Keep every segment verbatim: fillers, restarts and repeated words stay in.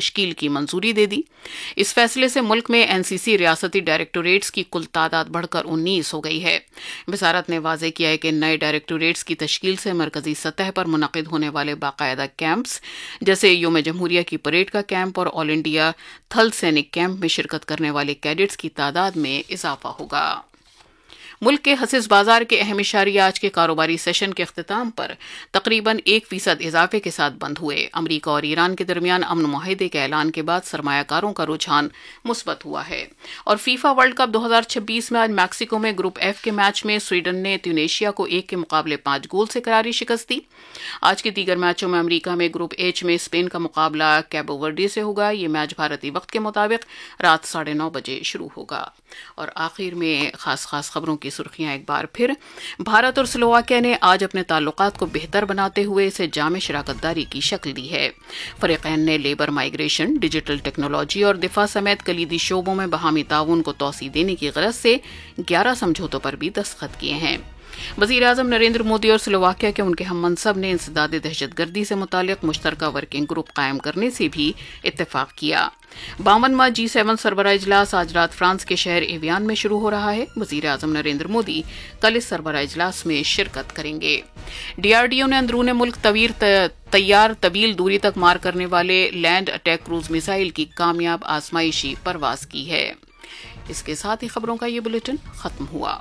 تشکیل کی منظوری دے دی۔ اس فیصلے سے ملک میں این سی سی ریاستی ڈائریکٹوریٹس کی کل تعداد بڑھ کر انیس ہو گئی ہے۔ وزارت نے واضح کیا ہے کہ نئے ڈائریکٹوریٹس کی تشکیل سے مرکزی سطح پر منعقد ہونے والے باقاعدہ کیمپس جیسے یوم جمہوریہ کی پریڈ کا کیمپ اور آل انڈیا تھل سینک کیمپ میں شرکت کرنے والے کیڈٹس کی تعداد میں اضافہ ہوگا۔ ملک کے حصص بازار کے اہم اشاریہ آج کے کاروباری سیشن کے اختتام پر تقریباً ایک فیصد اضافے کے ساتھ بند ہوئے۔ امریکہ اور ایران کے درمیان امن معاہدے کے اعلان کے بعد سرمایہ کاروں کا رجحان مثبت ہوا ہے۔ اور فیفا ورلڈ کپ دو ہزار چھبیس میں آج میکسیکو میں گروپ ایف کے میچ میں سویڈن نے ٹیونیشیا کو ایک کے مقابلے پانچ گول سے کراری شکست دی۔ آج کے دیگر میچوں میں امریکہ میں گروپ ایچ میں اسپین کا مقابلہ کیبو ورڈے سے ہوگا۔ یہ میچ بھارتی وقت کے مطابق رات ساڑھے نو بجے شروع ہوگا۔ اور آخر میں خاص خاص خبروں کی سرخیاں ایک بار پھر۔ بھارت اور سلوواکیہ نے آج اپنے تعلقات کو بہتر بناتے ہوئے اسے جامع شراکت داری کی شکل دی ہے۔ فریقین نے لیبر مائیگریشن، ڈیجیٹل ٹیکنالوجی اور دفاع سمیت کلیدی شعبوں میں باہمی تعاون کو توسیع دینے کی غرض سے گیارہ سمجھوتوں پر بھی دستخط کیے ہیں۔ وزیر اعظم نریندر مودی اور سلوواکیہ کے ان کے ہم منصب نے انسداد دہشت گردی سے متعلق مشترکہ ورکنگ گروپ قائم کرنے سے بھی اتفاق کیا۔ باونواں جی سیون سربراہ اجلاس آج رات فرانس کے شہر ایویان میں شروع ہو رہا ہے۔ وزیر اعظم نریندر مودی کل اس سربراہ اجلاس میں شرکت کریں گے۔ ڈی آر ڈی او نے اندرون ملک طویل تیار طویل دوری تک مار کرنے والے لینڈ اٹیک کروز میزائل کی کامیاب آزمائشی پرواز کی ہے۔ اس کے ساتھ ہی خبروں کا یہ بلیٹن ختم ہوا۔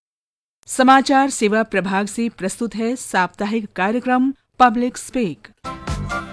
समाचार सेवा प्रभाग से प्रस्तुत है साप्ताहिक कार्यक्रम पब्लिक स्पीक।